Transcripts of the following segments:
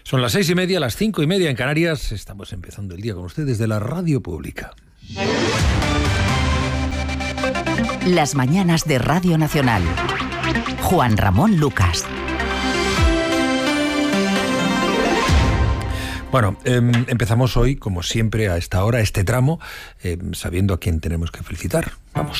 Son las 6:30, las 5:30 en Canarias. Estamos empezando el día con ustedes de la Radio Pública. Las mañanas de Radio Nacional. Juan Ramón Lucas. Bueno, empezamos hoy, como siempre, a esta hora, este tramo, sabiendo a quién tenemos que felicitar. Vamos.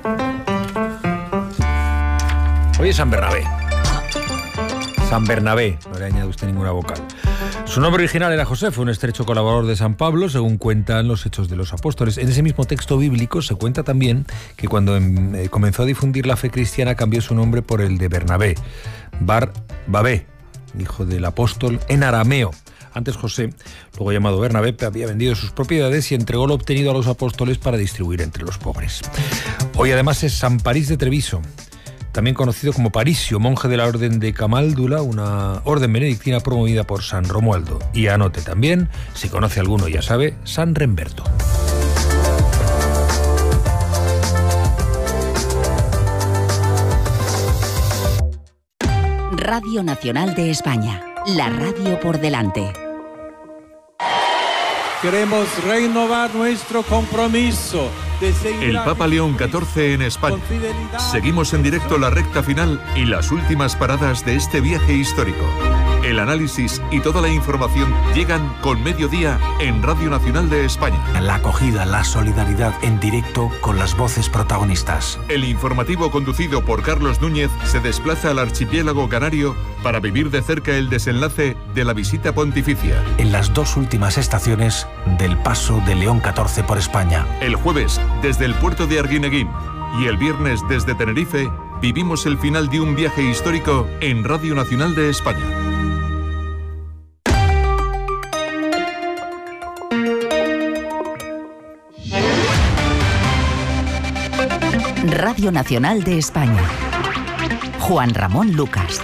Hoy es San Bernabé. San Bernabé, no le añade usted ninguna vocal. Su nombre original era José, fue un estrecho colaborador de San Pablo, según cuentan los Hechos de los Apóstoles. En ese mismo texto bíblico se cuenta también que cuando comenzó a difundir la fe cristiana cambió su nombre por el de Bernabé, Bar-Babé, hijo del apóstol, en arameo. Antes José, luego llamado Bernabé, había vendido sus propiedades y entregó lo obtenido a los apóstoles para distribuir entre los pobres. Hoy además es San París de Treviso, también conocido como Parisio, monje de la orden de Camaldula, una orden benedictina promovida por San Romualdo. Y anote también, si conoce alguno ya sabe, San Remberto. Radio Nacional de España, la radio por delante. Queremos renovar nuestro compromiso de seguir. El Papa León XIV en España. Seguimos en directo la recta final y las últimas paradas de este viaje histórico. El análisis y toda la información llegan con Mediodía en Radio Nacional de España. La acogida, la solidaridad en directo con las voces protagonistas. El informativo conducido por Carlos Núñez se desplaza al archipiélago canario para vivir de cerca el desenlace de la visita pontificia. En las dos últimas estaciones del paso de León XIV por España. El jueves desde el puerto de Arguineguín y el viernes desde Tenerife vivimos el final de un viaje histórico en Radio Nacional de España. Radio Nacional de España. Juan Ramón Lucas.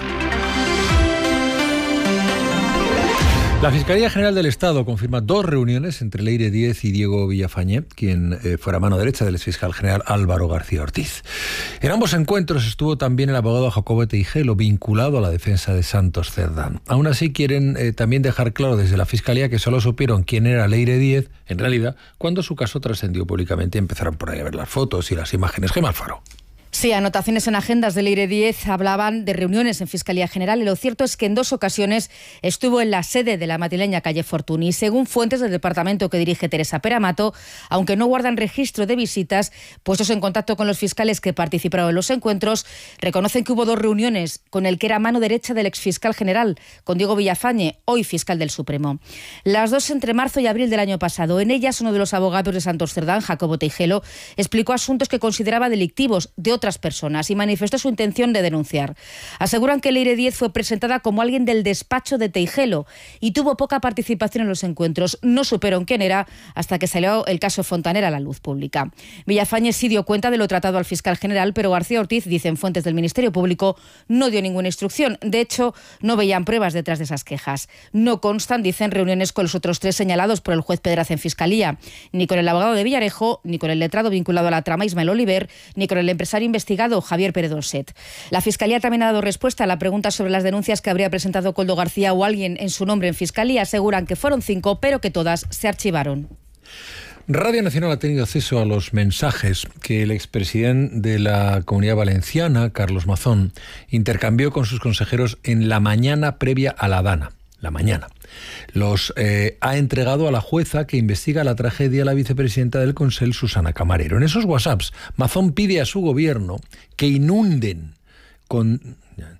La Fiscalía General del Estado confirma 2 reuniones entre Leire Díez y Diego Villafañé, quien fuera mano derecha del exfiscal general Álvaro García Ortiz. En ambos encuentros estuvo también el abogado Jacobo Teijelo, vinculado a la defensa de Santos Cerdán. Aún así quieren también dejar claro desde la Fiscalía que solo supieron quién era Leire Díez, en realidad, cuando su caso trascendió públicamente y empezaron por ahí a ver las fotos y las imágenes. Gemma Alfaro. Sí, anotaciones en agendas de Leire Díez hablaban de reuniones en Fiscalía General y lo cierto es que en 2 ocasiones estuvo en la sede de la madrileña calle Fortuny. Según fuentes del departamento que dirige Teresa Peramato, aunque no guardan registro de visitas, puestos en contacto con los fiscales que participaron en los encuentros, reconocen que hubo 2 reuniones con el que era mano derecha del exfiscal general, con Diego Villafañé, hoy fiscal del Supremo. Las 2 entre marzo y abril del año pasado. En ellas, uno de los abogados de Santos Cerdán, Jacobo Teijelo, explicó asuntos que consideraba delictivos de otras personas y manifestó su intención de denunciar. Aseguran que Leire Díez fue presentada como alguien del despacho de Teijelo y tuvo poca participación en los encuentros. No supieron quién era hasta que salió el caso Fontaner a la luz pública. Villafañé sí dio cuenta de lo tratado al fiscal general, pero García Ortiz, dicen fuentes del Ministerio Público, no dio ninguna instrucción. De hecho, no veían pruebas detrás de esas quejas. No constan, dicen, reuniones con los otros 3 señalados por el juez Pedraz en Fiscalía, ni con el abogado de Villarejo, ni con el letrado vinculado a la trama Ismael Oliver, ni con el empresario investigado Javier Pérez Dolcet. La Fiscalía también ha dado respuesta a la pregunta sobre las denuncias que habría presentado Koldo García o alguien en su nombre en Fiscalía. Aseguran que fueron 5, pero que todas se archivaron. Radio Nacional ha tenido acceso a los mensajes que el expresidente de la Comunidad Valenciana, Carlos Mazón, intercambió con sus consejeros en la mañana previa a la Dana. La mañana. Los ha entregado a la jueza que investiga la tragedia a la vicepresidenta del Consell, Susana Camarero. En esos WhatsApps, Mazón pide a su gobierno que inunden con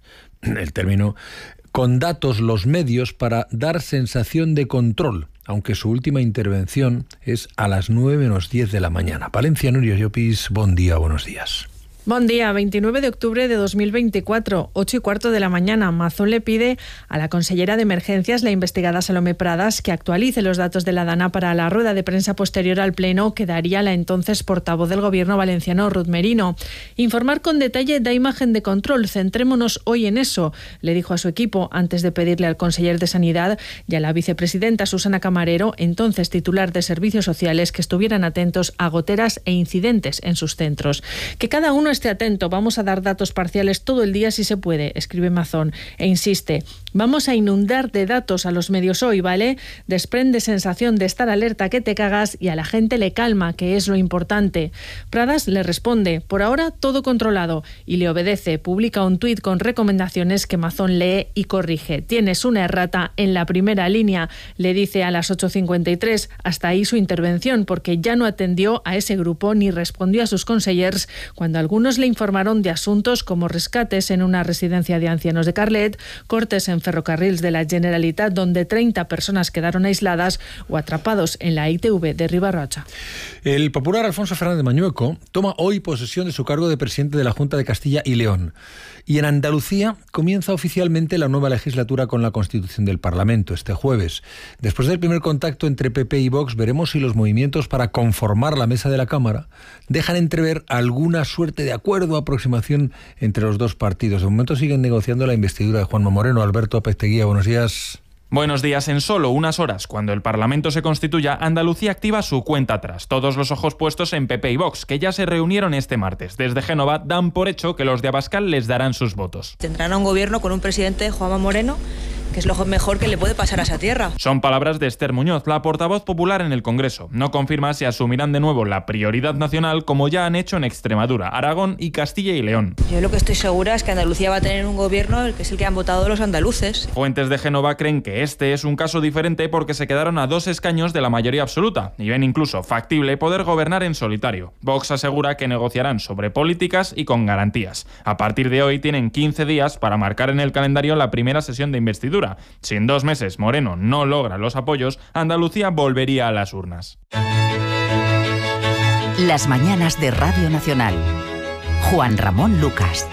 datos los medios para dar sensación de control, aunque su última intervención es a las 9:10 de la mañana. Palencia, Nuria Llopis, buen día, buenos días. Buen día, 29 de octubre de 2024, 8:15 de la mañana. Mazón le pide a la consellera de Emergencias, la investigada Salomé Pradas, que actualice los datos de la Dana para la rueda de prensa posterior al pleno que daría la entonces portavoz del gobierno valenciano, Ruth Merino. Informar con detalle da imagen de control. Centrémonos hoy en eso, le dijo a su equipo antes de pedirle al conseller de Sanidad y a la vicepresidenta Susana Camarero, entonces titular de Servicios Sociales, que estuvieran atentos a goteras e incidentes en sus centros. Que cada uno esté atento, vamos a dar datos parciales todo el día si se puede, escribe Mazón, e insiste, Vamos a inundar de datos a los medios hoy, ¿vale? Desprende sensación de estar alerta que te cagas y a la gente le calma, que es lo importante. Pradas le responde, por ahora todo controlado, y le obedece. Publica un tuit con recomendaciones que Mazón lee y corrige. Tienes una errata en la primera línea, le dice a las 8:53. Hasta ahí su intervención, porque ya no atendió a ese grupo ni respondió a sus consellers cuando algunos le informaron de asuntos como rescates en una residencia de ancianos de Carlet, cortes en ferrocarrils de la Generalitat donde 30 personas quedaron aisladas o atrapados en la ITV de Ribarrocha. El popular Alfonso Fernández Mañueco toma hoy posesión de su cargo de presidente de la Junta de Castilla y León. Y en Andalucía comienza oficialmente la nueva legislatura con la constitución del Parlamento este jueves. Después del primer contacto entre PP y Vox, veremos si los movimientos para conformar la mesa de la Cámara dejan entrever alguna suerte de acuerdo o aproximación entre los dos partidos. De momento siguen negociando la investidura de Juanma Moreno. Alberto Apesteguía, buenos días. Buenos días. En solo unas horas, cuando el Parlamento se constituya, Andalucía activa su cuenta atrás. Todos los ojos puestos en PP y Vox, que ya se reunieron este martes. Desde Génova dan por hecho que los de Abascal les darán sus votos. Tendrán un gobierno con un presidente, Juanma Moreno, que es lo mejor que le puede pasar a esa tierra. Son palabras de Esther Muñoz, la portavoz popular en el Congreso. No confirma si asumirán de nuevo la prioridad nacional como ya han hecho en Extremadura, Aragón y Castilla y León. Yo lo que estoy segura es que Andalucía va a tener un gobierno que es el que han votado los andaluces. Fuentes de Génova creen que este es un caso diferente porque se quedaron a 2 escaños de la mayoría absoluta y ven incluso factible poder gobernar en solitario. Vox asegura que negociarán sobre políticas y con garantías. A partir de hoy tienen 15 días para marcar en el calendario la primera sesión de investidura. Si en 2 meses Moreno no logra los apoyos, Andalucía volvería a las urnas. Las mañanas de Radio Nacional. Juan Ramón Lucas.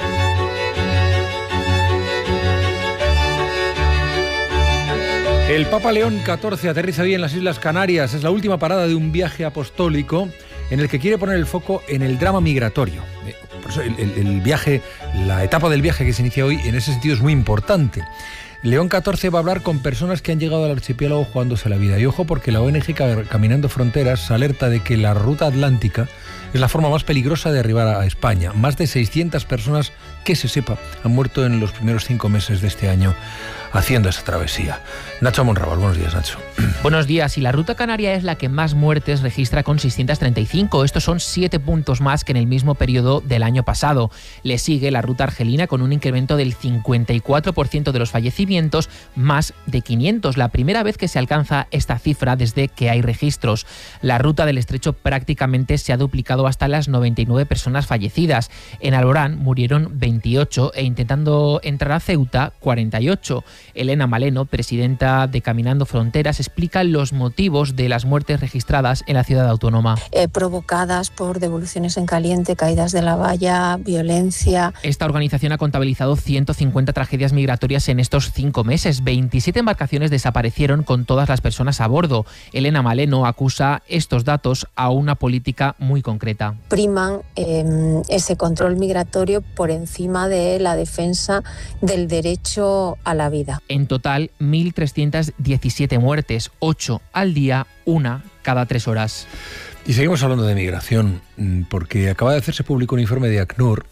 El Papa León XIV aterriza hoy en las Islas Canarias. Es la última parada de un viaje apostólico en el que quiere poner el foco en el drama migratorio. Por eso el viaje, la etapa del viaje que se inicia hoy, en ese sentido es muy importante. León XIV va a hablar con personas que han llegado al archipiélago jugándose la vida. Y ojo, porque la ONG Caminando Fronteras alerta de que la ruta atlántica es la forma más peligrosa de arribar a España. Más de 600 personas, que se sepa, han muerto en los primeros 5 meses de este año haciendo esa travesía. Nacho Monrabal, buenos días, Nacho. Buenos días. Y la ruta canaria es la que más muertes registra, con 635. Estos son 7 puntos más que en el mismo periodo del año pasado. Le sigue la ruta argelina con un incremento del 54% de los fallecimientos, más de 500. La primera vez que se alcanza esta cifra desde que hay registros. La ruta del estrecho prácticamente se ha duplicado hasta las 99 personas fallecidas. En Alborán murieron 28 e intentando entrar a Ceuta 48. Elena Maleno, presidenta de Caminando Fronteras, explica los motivos de las muertes registradas en la ciudad autónoma. Provocadas por devoluciones en caliente, caídas de la valla, violencia. Esta organización ha contabilizado 150 tragedias migratorias en estos 5 meses. 27 embarcaciones desaparecieron con todas las personas a bordo. Elena Maleno acusa estos datos a una política muy concreta. Priman ese control migratorio por encima de la defensa del derecho a la vida. En total, 1.317 muertes, 8 al día, 1 cada 3 horas. Y seguimos hablando de migración, porque acaba de hacerse público un informe de ACNUR,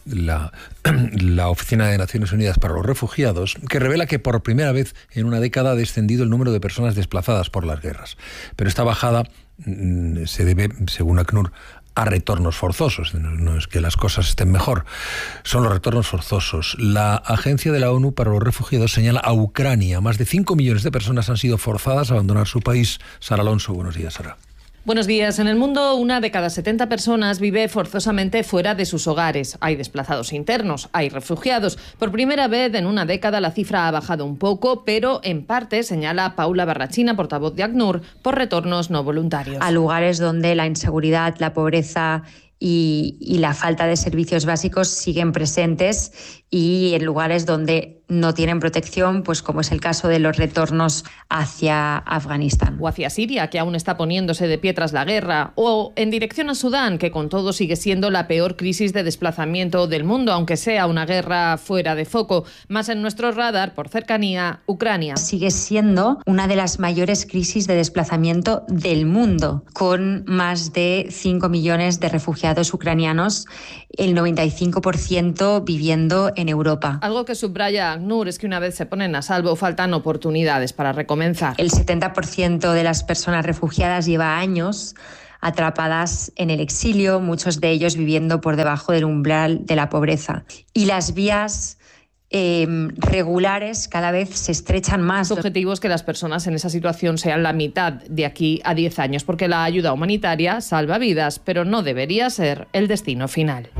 la Oficina de Naciones Unidas para los Refugiados, que revela que por primera vez en una década ha descendido el número de personas desplazadas por las guerras. Pero esta bajada se debe, según ACNUR, a retornos forzosos. No es que las cosas estén mejor, son los retornos forzosos. La Agencia de la ONU para los Refugiados señala a Ucrania. Más de 5 millones de personas han sido forzadas a abandonar su país. Sara Alonso, buenos días, Sara. Buenos días. En el mundo, 1 de cada 70 personas vive forzosamente fuera de sus hogares. Hay desplazados internos, hay refugiados. Por primera vez en una década la cifra ha bajado un poco, pero en parte, señala Paula Barrachina, portavoz de ACNUR, por retornos no voluntarios. A lugares donde la inseguridad, la pobreza y la falta de servicios básicos siguen presentes, y en lugares donde no tienen protección, pues como es el caso de los retornos hacia Afganistán. O hacia Siria, que aún está poniéndose de pie tras la guerra, o en dirección a Sudán, que con todo sigue siendo la peor crisis de desplazamiento del mundo, aunque sea una guerra fuera de foco. Más en nuestro radar, por cercanía, Ucrania. Sigue siendo una de las mayores crisis de desplazamiento del mundo, con más de 5 millones de refugiados ucranianos, el 95% viviendo en Europa. Algo que subraya ACNUR es que una vez se ponen a salvo faltan oportunidades para recomenzar. El 70% de las personas refugiadas lleva años atrapadas en el exilio, muchos de ellos viviendo por debajo del umbral de la pobreza. Y las vías regulares cada vez se estrechan más. El objetivo es que las personas en esa situación sean la mitad de aquí a 10 años, porque la ayuda humanitaria salva vidas, pero no debería ser el destino final.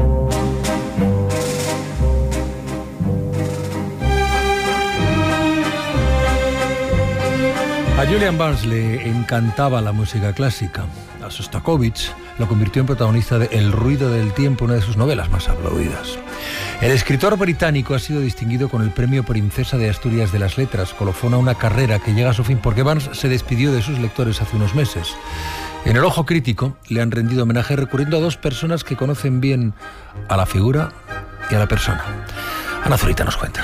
A Julian Barnes le encantaba la música clásica. A Sostakovich lo convirtió en protagonista de El ruido del tiempo, una de sus novelas más aplaudidas. El escritor británico ha sido distinguido con el premio Princesa de Asturias de las Letras, colofón a una carrera que llega a su fin porque Barnes se despidió de sus lectores hace unos meses. En El Ojo Crítico le han rendido homenaje recurriendo a dos personas que conocen bien a la figura y a la persona. Ana Zurita nos cuenta.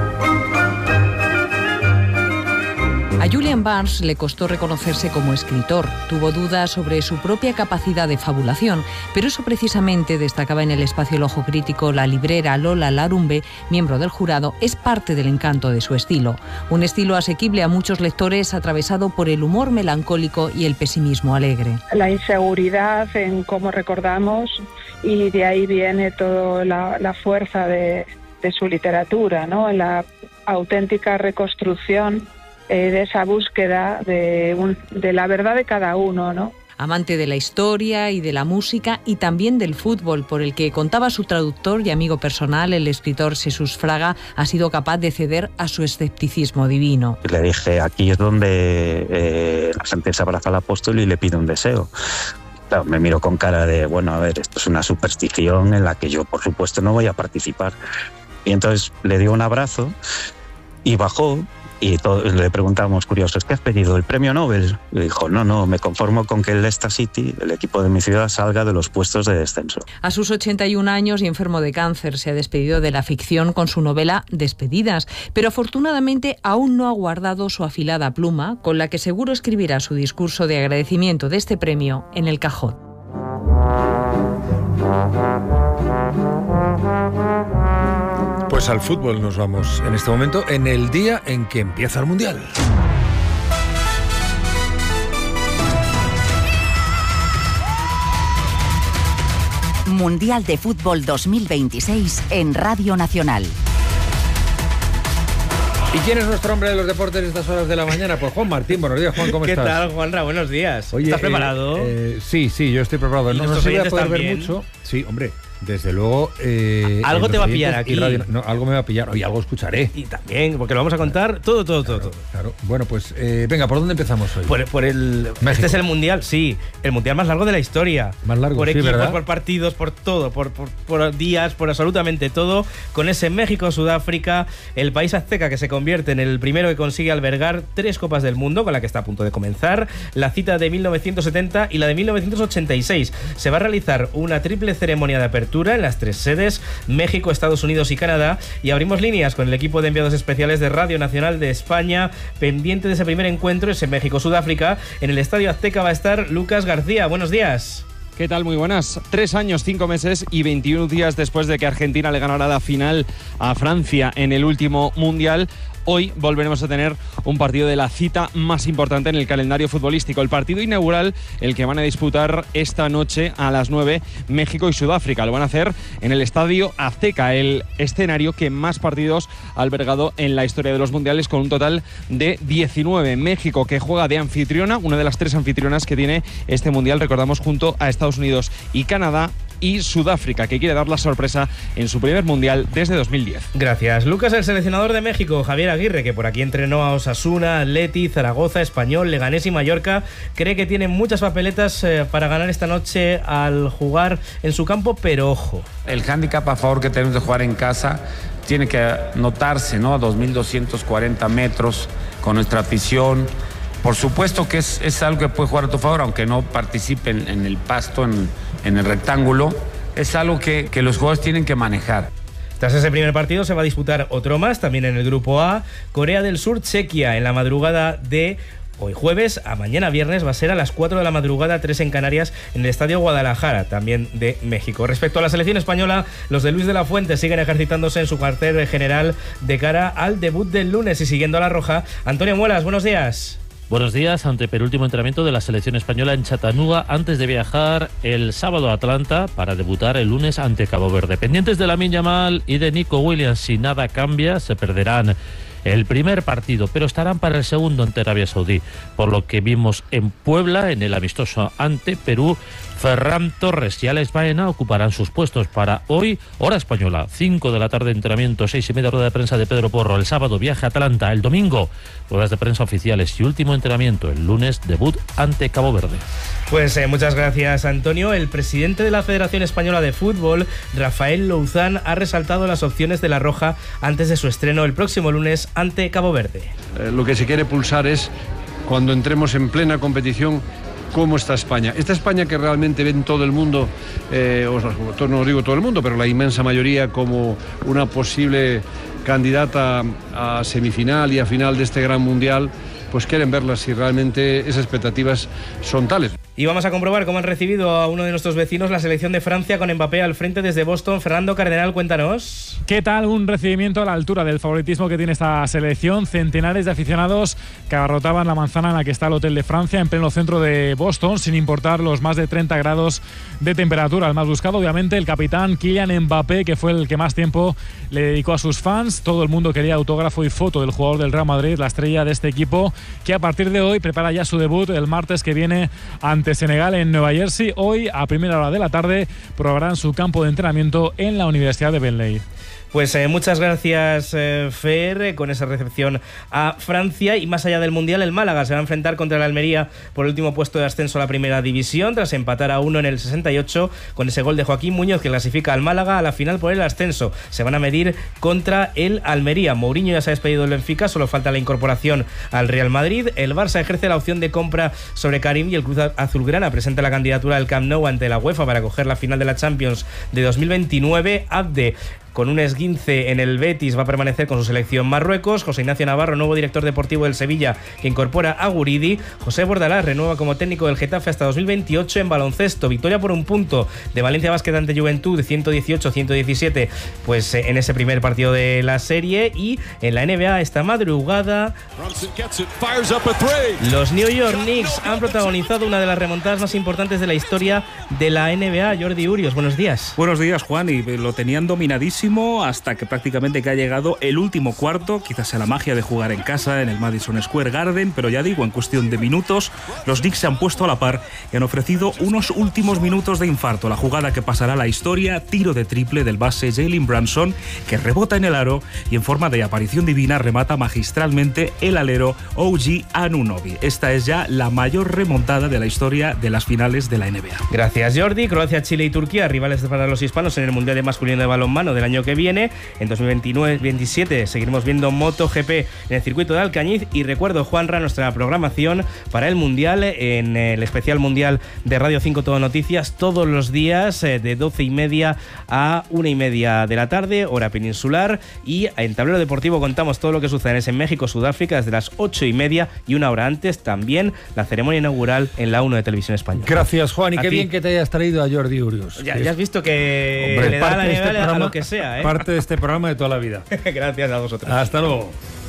A Julian Barnes le costó reconocerse como escritor. Tuvo dudas sobre su propia capacidad de fabulación, pero eso precisamente, destacaba en el espacio El Ojo Crítico la librera Lola Larumbe, miembro del jurado, es parte del encanto de su estilo. Un estilo asequible a muchos lectores, atravesado por el humor melancólico y el pesimismo alegre. La inseguridad en cómo recordamos, y de ahí viene toda la fuerza de su literatura, ¿no? En la auténtica reconstrucción de esa búsqueda de la verdad de cada uno, ¿no? Amante de la historia y de la música y también del fútbol, por el que contaba su traductor y amigo personal, el escritor Jesús Fraga, ha sido capaz de ceder a su escepticismo divino. Le dije, aquí es donde la gente se abraza al apóstol y le pide un deseo. Claro, me miró con cara de, bueno, a ver, esto es una superstición en la que yo, por supuesto, no voy a participar. Y entonces le dio un abrazo y bajó. Y le preguntamos, curiosos, ¿qué has pedido? ¿El premio Nobel? Y dijo, no, me conformo con que el Leicester City, el equipo de mi ciudad, salga de los puestos de descenso. A sus 81 años y enfermo de cáncer, se ha despedido de la ficción con su novela Despedidas, pero afortunadamente aún no ha guardado su afilada pluma, con la que seguro escribirá su discurso de agradecimiento de este premio en el cajón. Pues al fútbol nos vamos en este momento, en el día en que empieza el Mundial. Mundial de Fútbol 2026 en Radio Nacional. ¿Y quién es nuestro hombre de los deportes en estas horas de la mañana? Pues Juan Martín. Buenos días, Juan, ¿cómo estás? ¿Qué tal, Juanra? Buenos días. Oye, ¿estás preparado? Sí, yo estoy preparado. No sé si voy a poder ver mucho. Sí, hombre, desde luego... algo te va a pillar aquí. Algo me va a pillar. Oye, algo escucharé. Y también, porque lo vamos a contar todo. Claro. Bueno, pues venga, ¿por dónde empezamos hoy? Por el... México. Este es el Mundial, sí. El Mundial más largo de la historia. Más largo, por sí, equipos, ¿verdad? por partidos, por todo. Por días, por absolutamente todo. Con ese México-Sudáfrica, el país azteca que se convierte en el primero que consigue albergar 3 Copas del Mundo, con la que está a punto de comenzar. La cita de 1970 y la de 1986. Se va a realizar una triple ceremonia de apertura en las 3 sedes, México, Estados Unidos y Canadá, y abrimos líneas con el equipo de enviados especiales de Radio Nacional de España, pendiente de ese primer encuentro, ese México-Sudáfrica. En el Estadio Azteca va a estar Lucas García. Buenos días. ¿Qué tal? Muy buenas. 3 años, 5 meses y 21 días después de que Argentina le ganara la final a Francia en el último Mundial, hoy volveremos a tener un partido de la cita más importante en el calendario futbolístico. El partido inaugural, el que van a disputar esta noche a las 9, México y Sudáfrica. Lo van a hacer en el Estadio Azteca, el escenario que más partidos ha albergado en la historia de los mundiales, con un total de 19. México, que juega de anfitriona, una de las 3 anfitrionas que tiene este mundial, recordamos, junto a Estados Unidos y Canadá, y Sudáfrica, que quiere dar la sorpresa en su primer mundial desde 2010. Gracias. Lucas, el seleccionador de México, Javier Aguirre, que por aquí entrenó a Osasuna, Atleti, Zaragoza, Español, Leganés y Mallorca, cree que tiene muchas papeletas para ganar esta noche al jugar en su campo, pero ojo. El hándicap a favor que tenemos de jugar en casa tiene que notarse, ¿no? A 2.240 metros con nuestra afición. Por supuesto que es algo que puede jugar a tu favor, aunque no participen en el pasto, en el rectángulo. Es algo que los jugadores tienen que manejar. Tras ese primer partido se va a disputar otro más, también en el grupo A, Corea del Sur, Chequia, en la madrugada de hoy jueves a mañana viernes va a ser a las 4 de la madrugada, 3 en Canarias, en el Estadio Guadalajara, también de México. Respecto a la selección española, los de Luis de la Fuente siguen ejercitándose en su cuartel general de cara al debut del lunes y siguiendo a la roja. Antonio Muelas, buenos días. Buenos días, antepenúltimo entrenamiento de la selección española en Chattanooga antes de viajar el sábado a Atlanta para debutar el lunes ante Cabo Verde. Pendientes de Lamine Yamal y de Nico Williams, si nada cambia, se perderán el primer partido, pero estarán para el segundo ante Arabia Saudí. Por lo que vimos en Puebla, en el amistoso ante Perú, Ferran Torres y Alex Baena ocuparán sus puestos para hoy, hora española, 5 de la tarde entrenamiento, 6:30 rueda de prensa de Pedro Porro. El sábado viaje a Atlanta, el domingo ruedas de prensa oficiales y último entrenamiento, el lunes debut ante Cabo Verde. Pues muchas gracias, Antonio. El presidente de la Federación Española de Fútbol, Rafael Louzán, ha resaltado las opciones de la Roja antes de su estreno el próximo lunes ante Cabo Verde. Lo que se quiere pulsar es, cuando entremos en plena competición, cómo está España. Esta España que realmente ve en todo el mundo, no digo todo el mundo, pero la inmensa mayoría como una posible candidata a semifinal y a final de este gran mundial, pues quieren verlas si realmente esas expectativas son tales. Y vamos a comprobar cómo han recibido a uno de nuestros vecinos la selección de Francia con Mbappé al frente desde Boston. Fernando Cardenal, cuéntanos. ¿Qué tal? Un recibimiento a la altura del favoritismo que tiene esta selección. Centenares de aficionados que abarrotaban la manzana en la que está el Hotel de Francia, en pleno centro de Boston, sin importar los más de 30 grados de temperatura. El más buscado, obviamente, el capitán Kylian Mbappé, que fue el que más tiempo le dedicó a sus fans. Todo el mundo quería autógrafo y foto del jugador del Real Madrid, la estrella de este equipo, que a partir de hoy prepara ya su debut el martes que viene ante Senegal en Nueva Jersey. Hoy, a primera hora de la tarde, probarán su campo de entrenamiento en la Universidad de Benley. Pues muchas gracias, Fer, con esa recepción a Francia. Y más allá del Mundial, el Málaga se va a enfrentar contra el Almería por el último puesto de ascenso a la Primera División, tras empatar a 1 en el 68 con ese gol de Joaquín Muñoz que clasifica al Málaga a la final por el ascenso. Se van a medir contra el Almería. Mourinho ya se ha despedido del Benfica, solo falta la incorporación al Real Madrid. El Barça ejerce la opción de compra sobre Karim y el Cruz Azulgrana presenta la candidatura al Camp Nou ante la UEFA para coger la final de la Champions de 2029. Abde, con un esguince en el Betis, va a permanecer con su selección Marruecos. José Ignacio Navarro, nuevo director deportivo del Sevilla, que incorpora a Guridi. José Bordalás renueva como técnico del Getafe hasta 2028. En baloncesto, victoria por un punto de Valencia Basket ante Juventud, 118-117, pues en ese primer partido de la serie. Y en la NBA esta madrugada, los New York Knicks han protagonizado una de las remontadas más importantes de la historia de la NBA. Jordi Urios, buenos días. Buenos días, Juan, y lo tenían dominadísimo hasta que prácticamente que ha llegado el último cuarto. Quizás sea la magia de jugar en casa en el Madison Square Garden, pero ya digo, en cuestión de minutos los Knicks se han puesto a la par y han ofrecido unos últimos minutos de infarto. La jugada que pasará a la historia, tiro de triple del base Jalen Brunson, que rebota en el aro y en forma de aparición divina remata magistralmente el alero OG Anunoby. Esta es ya la mayor remontada de la historia de las finales de la NBA. Gracias, Jordi. Croacia, Chile y Turquía, rivales para los hispanos en el Mundial de Masculino de Balonmano del año que viene. En 2029-27 seguiremos viendo MotoGP en el circuito de Alcañiz. Y recuerdo, Juanra, nuestra programación para el Mundial en el especial Mundial de Radio 5 Todo Noticias, todos los días de 12:30 a 1:30 de la tarde, hora peninsular. Y en Tablero Deportivo contamos todo lo que sucede en México, Sudáfrica, desde las 8:30 y una hora antes también la ceremonia inaugural en la 1 de Televisión Española. Gracias, Juan, y qué bien que te hayas traído a Jordi Urios. Ya has visto que le da la nivel a lo que sea. Parte de este programa de toda la vida. Gracias a vosotros. Hasta luego.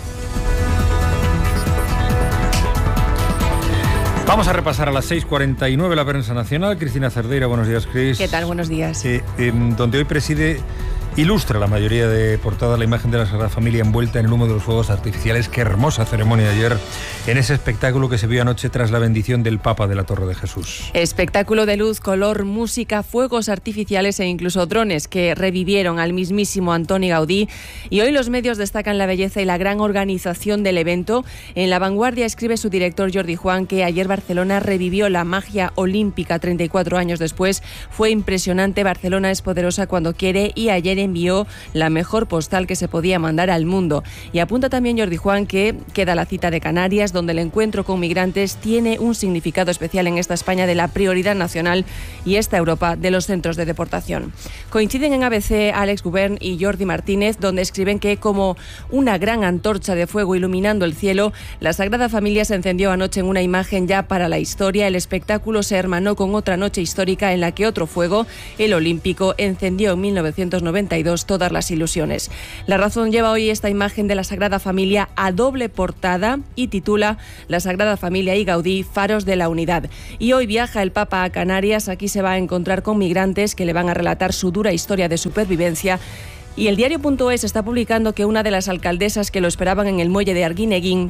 Vamos a repasar a las 6:49 la prensa nacional. Cristina Cerdeira, buenos días, Cris. ¿Qué tal? Buenos días. Donde hoy preside ilustra la mayoría de portadas la imagen de la Sagrada Familia envuelta en el humo de los fuegos artificiales. Qué hermosa ceremonia ayer en ese espectáculo que se vio anoche tras la bendición del Papa de la Torre de Jesús. Espectáculo de luz, color, música, fuegos artificiales e incluso drones que revivieron al mismísimo Antoni Gaudí. Y hoy los medios destacan la belleza y la gran organización del evento. En La Vanguardia escribe su director Jordi Juan que ayer Barcelona revivió la magia olímpica 34 años después. Fue impresionante, Barcelona es poderosa cuando quiere, y ayer envió la mejor postal que se podía mandar al mundo. Y apunta también Jordi Juan que queda la cita de Canarias, donde el encuentro con migrantes tiene un significado especial en esta España de la prioridad nacional y esta Europa de los centros de deportación. Coinciden en ABC Alex Gubern y Jordi Martínez, donde escriben que como una gran antorcha de fuego iluminando el cielo, la Sagrada Familia se encendió anoche en una imagen ya para la historia. El espectáculo se hermanó con otra noche histórica en la que otro fuego, el olímpico, encendió en 1992 todas las ilusiones. La Razón lleva hoy esta imagen de la Sagrada Familia a doble portada y titula La Sagrada Familia y Gaudí, faros de la unidad. Y hoy viaja el Papa a Canarias. Aquí se va a encontrar con migrantes que le van a relatar su dura historia de supervivencia. Y el diario.es está publicando que una de las alcaldesas que lo esperaban en el muelle de Arguineguín,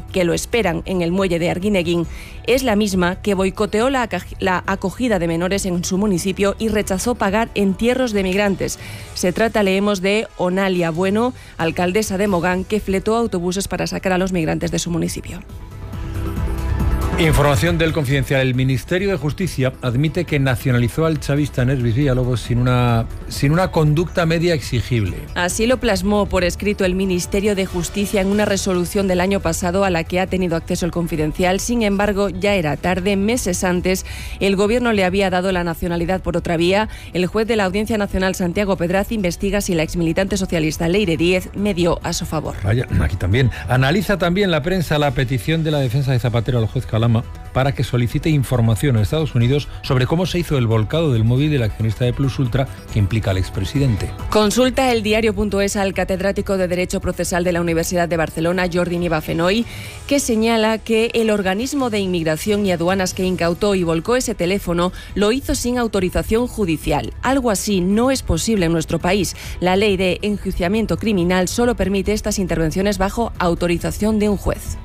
es la misma que boicoteó la acogida de menores en su municipio y rechazó pagar entierros de migrantes. Se trata, leemos, de Onalia Bueno, alcaldesa de Mogán, que fletó autobuses para sacar a los migrantes de su municipio. Información del Confidencial. El Ministerio de Justicia admite que nacionalizó al chavista Nervis Villalobos sin una conducta media exigible. Así lo plasmó por escrito el Ministerio de Justicia en una resolución del año pasado a la que ha tenido acceso el Confidencial. Sin embargo, ya era tarde. Meses antes, el Gobierno le había dado la nacionalidad por otra vía. El juez de la Audiencia Nacional, Santiago Pedraz, investiga si la exmilitante socialista Leire Díez medió a su favor. Vaya, aquí también. Analiza también la prensa la petición de la defensa de Zapatero al juez Calama para que solicite información a Estados Unidos sobre cómo se hizo el volcado del móvil del accionista de Plus Ultra que implica al expresidente. Consulta el diario.es al catedrático de Derecho Procesal de la Universidad de Barcelona, Jordi Nieva Fenoy, que señala que el organismo de inmigración y aduanas que incautó y volcó ese teléfono lo hizo sin autorización judicial. Algo así no es posible en nuestro país. La ley de enjuiciamiento criminal solo permite estas intervenciones bajo autorización de un juez.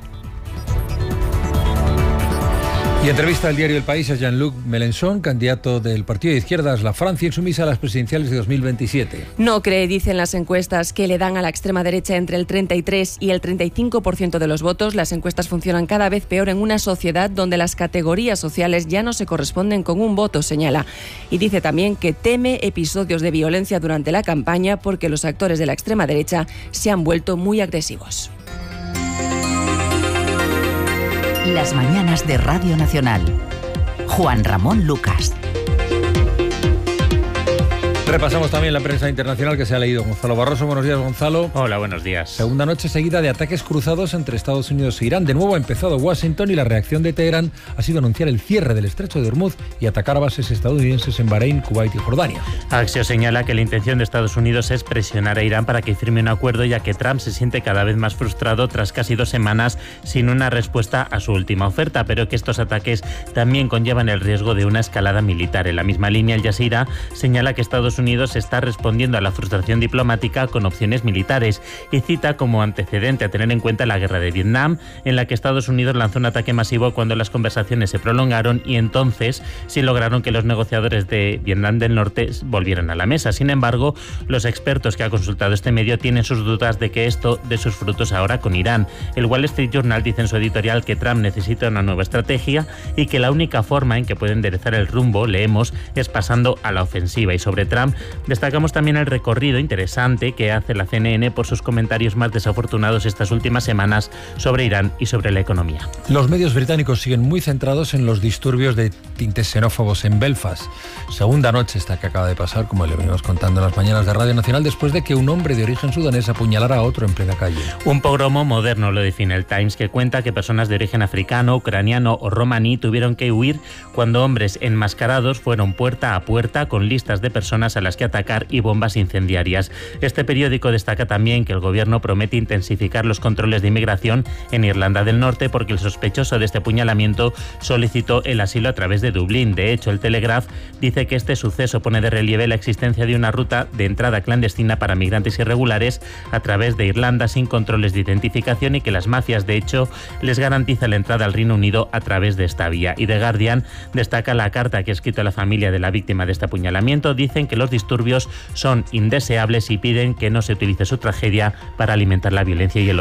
Y entrevista al diario El País a Jean-Luc Mélenchon, candidato del partido de izquierdas La Francia insumisa a las presidenciales de 2027. No cree, dicen las encuestas, que le dan a la extrema derecha entre el 33 y el 35% de los votos. Las encuestas funcionan cada vez peor en una sociedad donde las categorías sociales ya no se corresponden con un voto, señala. Y dice también que teme episodios de violencia durante la campaña porque los actores de la extrema derecha se han vuelto muy agresivos. Las mañanas de Radio Nacional. Juan Ramón Lucas. Repasamos también la prensa internacional que se ha leído. Gonzalo Barroso, buenos días, Gonzalo. Hola, buenos días. Segunda noche seguida de ataques cruzados entre Estados Unidos e Irán. De nuevo ha empezado Washington y la reacción de Teherán ha sido anunciar el cierre del estrecho de Hormuz y atacar a bases estadounidenses en Bahrein, Kuwait y Jordania. Axios señala que la intención de Estados Unidos es presionar a Irán para que firme un acuerdo, ya que Trump se siente cada vez más frustrado tras casi 2 semanas sin una respuesta a su última oferta, pero que estos ataques también conllevan el riesgo de una escalada militar. En la misma línea, Al Jazeera señala que Estados Unidos está respondiendo a la frustración diplomática con opciones militares y cita como antecedente a tener en cuenta la guerra de Vietnam, en la que Estados Unidos lanzó un ataque masivo cuando las conversaciones se prolongaron y entonces sí lograron que los negociadores de Vietnam del Norte volvieran a la mesa. Sin embargo, los expertos que ha consultado este medio tienen sus dudas de que esto dé sus frutos ahora con Irán. El Wall Street Journal dice en su editorial que Trump necesita una nueva estrategia y que la única forma en que puede enderezar el rumbo, leemos, es pasando a la ofensiva. Y sobre Trump destacamos también el recorrido interesante que hace la CNN por sus comentarios más desafortunados estas últimas semanas sobre Irán y sobre la economía. Los medios británicos siguen muy centrados en los disturbios de tintes xenófobos en Belfast. Segunda noche esta que acaba de pasar, como le venimos contando en las mañanas de Radio Nacional, después de que un hombre de origen sudanés apuñalara a otro en plena calle. Un pogromo moderno, lo define el Times, que cuenta que personas de origen africano, ucraniano o romaní tuvieron que huir cuando hombres enmascarados fueron puerta a puerta con listas de personas a las que atacar y bombas incendiarias. Este periódico destaca también que el gobierno promete intensificar los controles de inmigración en Irlanda del Norte porque el sospechoso de este apuñalamiento solicitó el asilo a través de Dublín. De hecho, el Telegraph dice que este suceso pone de relieve la existencia de una ruta de entrada clandestina para migrantes irregulares a través de Irlanda sin controles de identificación y que las mafias, de hecho, les garantiza la entrada al Reino Unido a través de esta vía. Y The Guardian destaca la carta que ha escrito la familia de la víctima de este apuñalamiento. Dicen que los disturbios son indeseables y piden que no se utilice su tragedia para alimentar la violencia y el odio.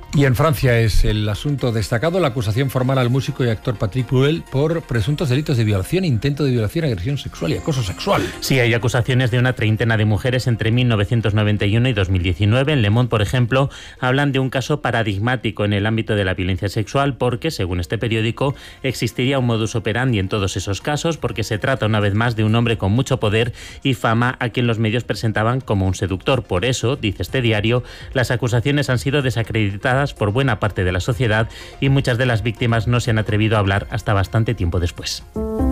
Y en Francia es el asunto destacado la acusación formal al músico y actor Patrick Bruel por presuntos delitos de violación, intento de violación, agresión sexual y acoso sexual. Sí, hay acusaciones de una treintena de mujeres entre 1991 y 2019. En Le Monde, por ejemplo, hablan de un caso paradigmático en el ámbito de la violencia sexual porque, según este periódico, existiría un modus operandi en todos esos casos porque se trata una vez más de un hombre con mucho poder y fama a quien los medios presentaban como un seductor. Por eso, dice este diario, las acusaciones han sido desacreditadas por buena parte de la sociedad y muchas de las víctimas no se han atrevido a hablar hasta bastante tiempo después.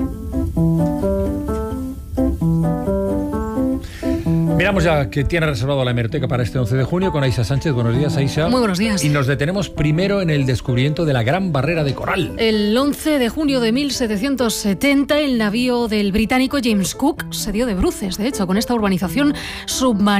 Miramos ya que tiene reservado la hemeroteca para este 11 de junio con Aisha Sánchez. Buenos días, Aisha. Muy buenos días. Y nos detenemos primero en el descubrimiento de la Gran Barrera de Coral. El 11 de junio de 1770, el navío del británico James Cook se dio de bruces, de hecho, con esta urbanización submarina